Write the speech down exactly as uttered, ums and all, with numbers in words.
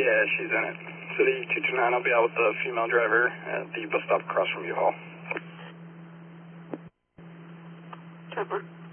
Yeah, she's in it. City two two nine, I'll be out with the female driver at the bus stop across from U-Haul. Chopper.